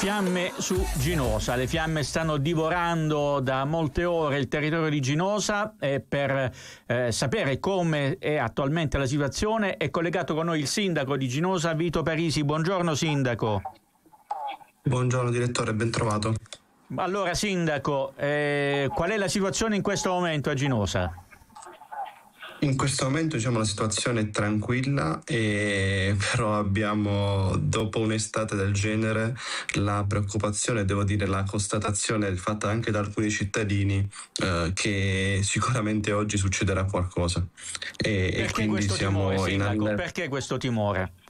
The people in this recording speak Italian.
Fiamme su Ginosa. Le fiamme stanno divorando da molte ore il territorio di Ginosa e per sapere come è attualmente la situazione è collegato con noi il sindaco di Ginosa, Vito Parisi. Buongiorno sindaco. Buongiorno direttore, ben trovato. Allora sindaco, qual è la situazione in questo momento a Ginosa? In questo momento la situazione è tranquilla, però abbiamo, dopo un'estate del genere, la preoccupazione, devo dire la constatazione fatta anche da alcuni cittadini che sicuramente oggi succederà qualcosa. Perché quindi questo siamo timore, sindaco? in Perché questo timore?